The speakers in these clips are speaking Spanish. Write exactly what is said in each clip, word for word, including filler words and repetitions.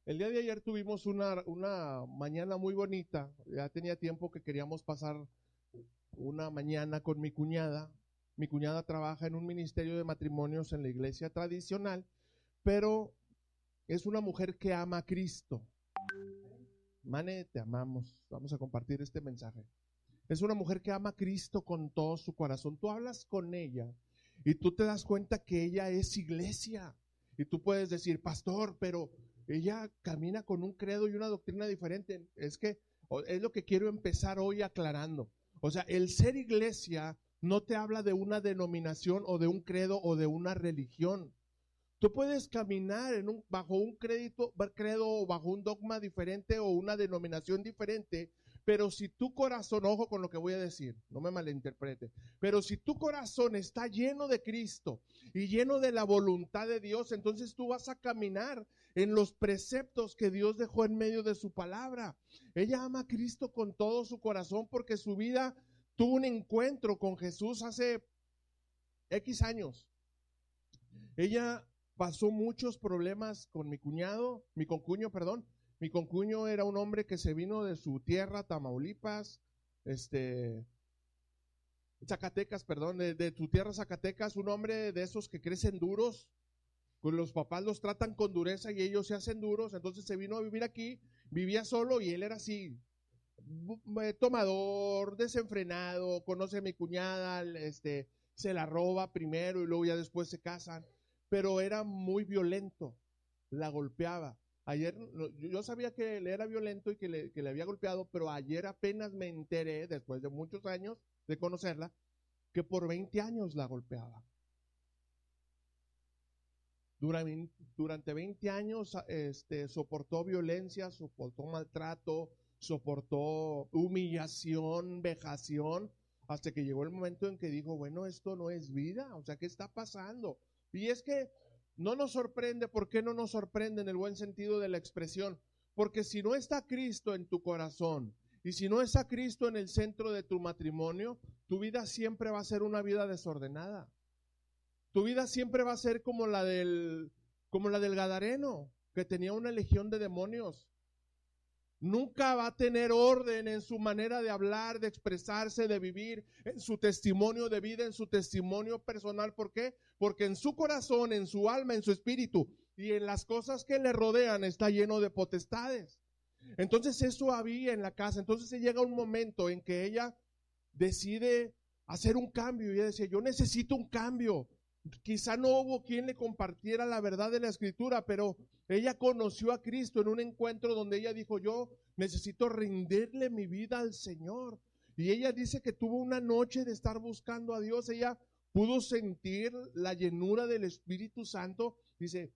El día de ayer tuvimos una, una mañana muy bonita. Ya tenía tiempo que queríamos pasar una mañana con mi cuñada. Mi cuñada trabaja en un ministerio de matrimonios en la iglesia tradicional, pero es una mujer que ama a Cristo. Mane, te amamos. Vamos a compartir este mensaje. Es una mujer que ama a Cristo con todo su corazón. Tú hablas con ella y tú te das cuenta que ella es iglesia. Y tú puedes decir, pastor, pero ella camina con un credo y una doctrina diferente. Es que es lo que quiero empezar hoy aclarando. O sea, el ser iglesia no te habla de una denominación o de un credo o de una religión. Tú puedes caminar en un, bajo un crédito, credo o bajo un dogma diferente o una denominación diferente, pero si tu corazón, ojo con lo que voy a decir, no me malinterprete, pero si tu corazón está lleno de Cristo y lleno de la voluntad de Dios, entonces tú vas a caminar en los preceptos que Dios dejó en medio de su palabra. Ella ama a Cristo con todo su corazón porque su vida tuvo un encuentro con Jesús hace X años. Ella pasó muchos problemas con mi cuñado, mi concuño, perdón. Mi concuño era un hombre que se vino de su tierra, Tamaulipas, este, Zacatecas, perdón, de, de tu tierra Zacatecas, un hombre de esos que crecen duros, con los papás los tratan con dureza y ellos se hacen duros, entonces se vino a vivir aquí, vivía solo y él era así, tomador, desenfrenado, conoce a mi cuñada, este, se la roba primero y luego ya después se casan, pero era muy violento, la golpeaba. Ayer, yo sabía que él era violento y que le, que le había golpeado, pero ayer apenas me enteré, después de muchos años de conocerla, que por veinte años la golpeaba. Durante, durante veinte años este, soportó violencia, soportó maltrato, soportó humillación, vejación, hasta que llegó el momento en que dijo, bueno, esto no es vida, o sea, ¿qué está pasando? Y es que no nos sorprende. ¿Por qué no nos sorprende en el buen sentido de la expresión? Porque si no está Cristo en tu corazón y si no está Cristo en el centro de tu matrimonio, tu vida siempre va a ser una vida desordenada. Tu vida siempre va a ser como la del, como la del Gadareno, que tenía una legión de demonios. Nunca va a tener orden en su manera de hablar, de expresarse, de vivir, en su testimonio de vida, en su testimonio personal. ¿Por qué? Porque en su corazón, en su alma, en su espíritu y en las cosas que le rodean está lleno de potestades. Entonces eso había en la casa. Entonces llega un momento en que ella decide hacer un cambio y ella decía, yo necesito un cambio. Quizá no hubo quien le compartiera la verdad de la escritura, pero ella conoció a Cristo en un encuentro donde ella dijo, yo necesito rendirle mi vida al Señor. Y ella dice que tuvo una noche de estar buscando a Dios, ella pudo sentir la llenura del Espíritu Santo. Dice,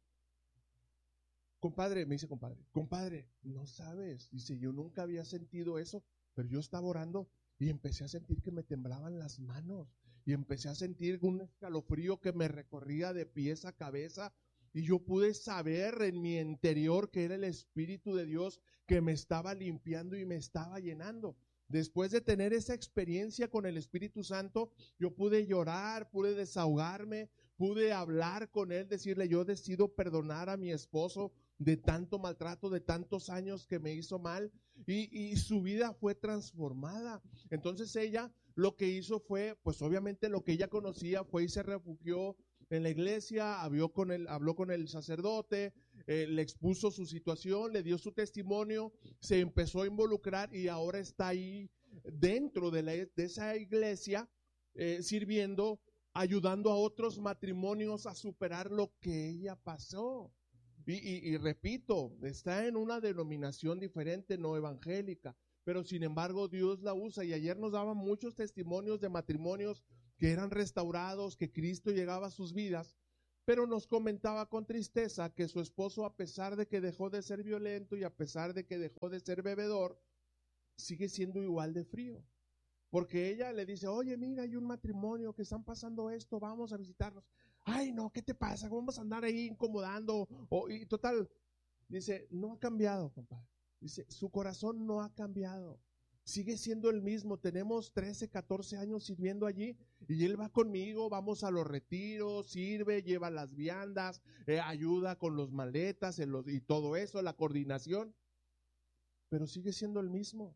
compadre, me dice compadre, compadre, no sabes, dice, yo nunca había sentido eso, pero yo estaba orando y empecé a sentir que me temblaban las manos y empecé a sentir un escalofrío que me recorría de pies a cabeza y yo pude saber en mi interior que era el Espíritu de Dios que me estaba limpiando y me estaba llenando. Después de tener esa experiencia con el Espíritu Santo, yo pude llorar, pude desahogarme, pude hablar con él, decirle, yo decido perdonar a mi esposo de tanto maltrato, de tantos años que me hizo mal, y, y su vida fue transformada. Entonces ella lo que hizo fue, pues obviamente lo que ella conocía fue y se refugió en la iglesia, habló con el, habló con el sacerdote, eh, le expuso su situación, le dio su testimonio, se empezó a involucrar y ahora está ahí dentro de, la, de esa iglesia eh, sirviendo, ayudando a otros matrimonios a superar lo que ella pasó. Y, y, y repito, está en una denominación diferente, no evangélica, pero sin embargo Dios la usa. Y ayer nos daban muchos testimonios de matrimonios que eran restaurados, que Cristo llegaba a sus vidas, pero nos comentaba con tristeza que su esposo, a pesar de que dejó de ser violento y a pesar de que dejó de ser bebedor, sigue siendo igual de frío. Porque ella le dice, oye, mira, hay un matrimonio que están pasando esto, vamos a visitarlos. Ay, no, ¿qué te pasa? Vamos a andar ahí incomodando. O, y total, dice, no ha cambiado, compadre. Dice, su corazón no ha cambiado. sigue siendo el mismo. Tenemos trece, catorce años sirviendo allí y él va conmigo, vamos a los retiros, sirve, lleva las viandas, eh, ayuda con los maletas en los, y todo eso, la coordinación, pero sigue siendo el mismo.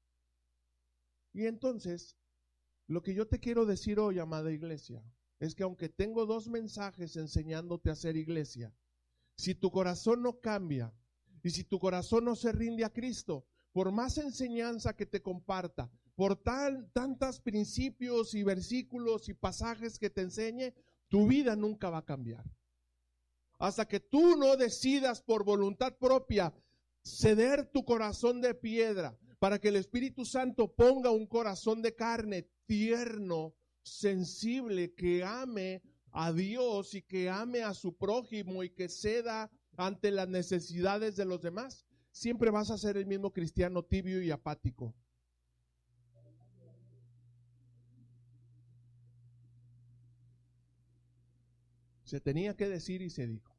Y entonces, lo que yo te quiero decir hoy, amada iglesia, es que aunque tengo dos mensajes enseñándote a ser iglesia, si tu corazón no cambia y si tu corazón no se rinde a Cristo, por más enseñanza que te comparta, por tan, tantos principios y versículos y pasajes que te enseñe, tu vida nunca va a cambiar. Hasta que tú no decidas por voluntad propia ceder tu corazón de piedra para que el Espíritu Santo ponga un corazón de carne tierno, sensible, que ame a Dios y que ame a su prójimo y que ceda ante las necesidades de los demás, siempre vas a ser el mismo cristiano tibio y apático. Se tenía que decir y se dijo.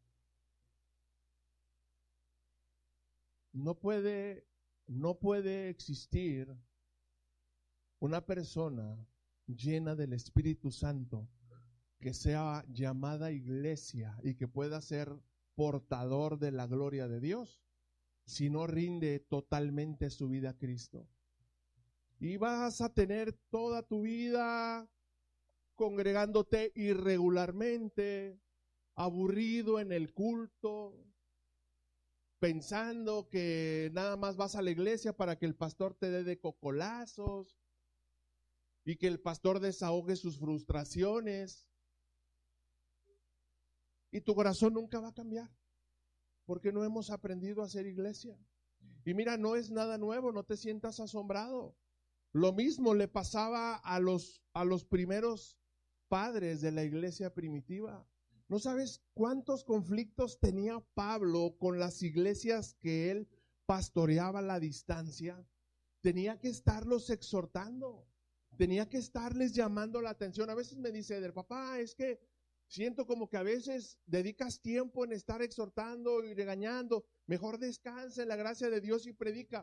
No puede, no puede existir una persona llena del Espíritu Santo que sea llamada iglesia y que pueda ser portador de la gloria de Dios si no rinde totalmente su vida a Cristo. Y vas a tener toda tu vida congregándote irregularmente, aburrido en el culto, pensando que nada más vas a la iglesia para que el pastor te dé de cocolazos y que el pastor desahogue sus frustraciones. Y tu corazón nunca va a cambiar, porque no hemos aprendido a ser iglesia. Y mira, no es nada nuevo, no te sientas asombrado. Lo mismo le pasaba a los, a los primeros padres de la iglesia primitiva. ¿No sabes cuántos conflictos tenía Pablo con las iglesias que él pastoreaba a la distancia? Tenía que estarlos exhortando, tenía que estarles llamando la atención. A veces me dice Eder, papá, es que siento como que a veces dedicas tiempo en estar exhortando y regañando. Mejor descansa en la gracia de Dios y predica.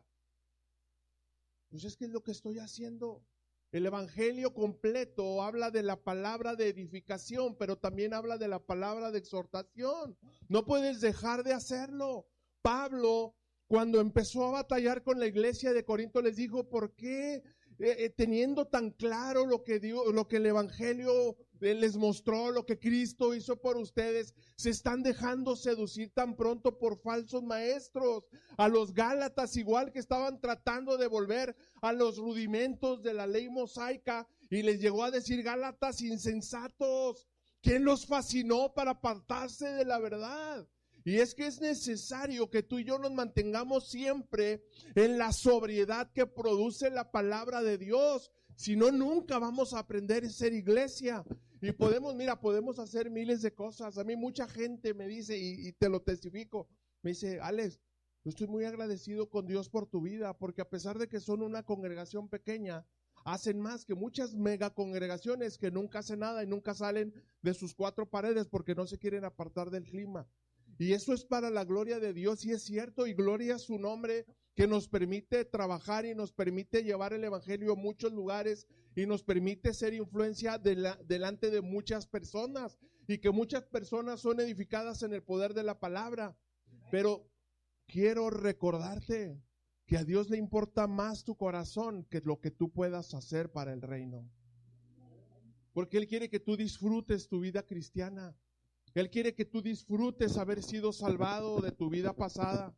Pues es que es lo que estoy haciendo. El evangelio completo habla de la palabra de edificación, pero también habla de la palabra de exhortación. No puedes dejar de hacerlo. Pablo, cuando empezó a batallar con la iglesia de Corinto, les dijo, ¿por qué eh, eh, teniendo tan claro lo que Dios, lo que el evangelio eh, les mostró, lo que Cristo hizo por ustedes, se están dejando seducir tan pronto por falsos maestros? A los Gálatas igual, que estaban tratando de volver a los rudimentos de la ley mosaica, y les llegó a decir, Gálatas insensatos, ¿quién los fascinó para apartarse de la verdad? Y es que es necesario que tú y yo nos mantengamos siempre en la sobriedad que produce la palabra de Dios. Si no, nunca vamos a aprender a ser iglesia. Y podemos, mira, podemos hacer miles de cosas. A mí mucha gente me dice, y, y te lo testifico, me dice, Alex, yo estoy muy agradecido con Dios por tu vida, porque a pesar de que son una congregación pequeña, hacen más que muchas mega congregaciones que nunca hacen nada y nunca salen de sus cuatro paredes porque no se quieren apartar del clima. Y eso es para la gloria de Dios, y es cierto, y gloria a su nombre, que nos permite trabajar y nos permite llevar el evangelio a muchos lugares y nos permite ser influencia de la, delante de muchas personas, y que muchas personas son edificadas en el poder de la palabra. Pero quiero recordarte que a Dios le importa más tu corazón que lo que tú puedas hacer para el reino, porque Él quiere que tú disfrutes tu vida cristiana. Él quiere que tú disfrutes haber sido salvado de tu vida pasada.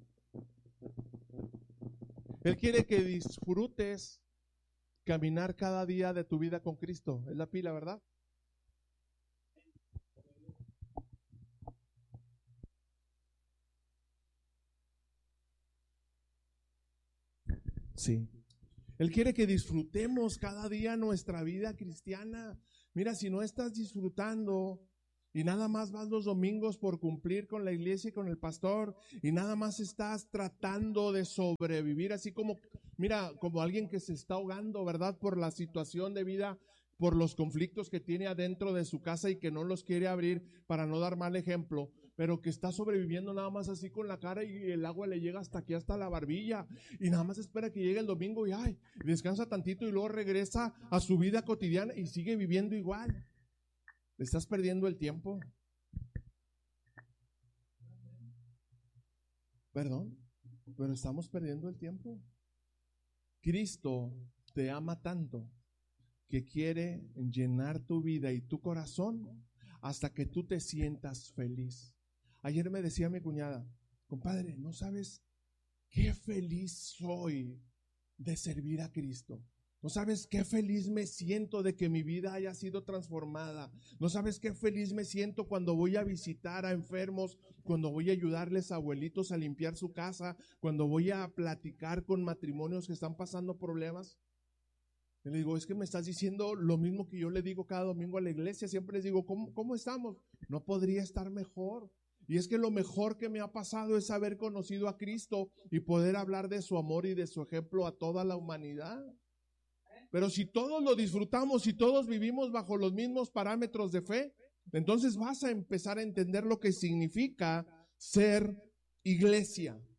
Él quiere que disfrutes caminar cada día de tu vida con Cristo. Es la pila, ¿verdad? Sí. Él quiere que disfrutemos cada día nuestra vida cristiana. Mira, si no estás disfrutando y nada más vas los domingos por cumplir con la iglesia y con el pastor, y nada más estás tratando de sobrevivir, así como, mira, como alguien que se está ahogando, ¿verdad? Por la situación de vida, por los conflictos que tiene adentro de su casa y que no los quiere abrir para no dar mal ejemplo. pero que está sobreviviendo nada más así con la cara y el agua le llega hasta aquí, hasta la barbilla, y nada más espera que llegue el domingo y ay, descansa tantito y luego regresa a su vida cotidiana y sigue viviendo igual. ¿Le estás perdiendo el tiempo? Perdón, pero estamos perdiendo el tiempo. Cristo te ama tanto que quiere llenar tu vida y tu corazón hasta que tú te sientas feliz. Ayer me decía mi cuñada, compadre, ¿no sabes qué feliz soy de servir a Cristo? ¿No sabes qué feliz me siento de que mi vida haya sido transformada? ¿No sabes qué feliz me siento cuando voy a visitar a enfermos, cuando voy a ayudarles a abuelitos a limpiar su casa, cuando voy a platicar con matrimonios que están pasando problemas? Y le digo, es que me estás diciendo lo mismo que yo le digo cada domingo a la iglesia. Siempre les digo, ¿cómo, cómo estamos? No podría estar mejor. Y es que lo mejor que me ha pasado es haber conocido a Cristo y poder hablar de su amor y de su ejemplo a toda la humanidad. Pero si todos lo disfrutamos y todos vivimos bajo los mismos parámetros de fe, entonces vas a empezar a entender lo que significa ser iglesia.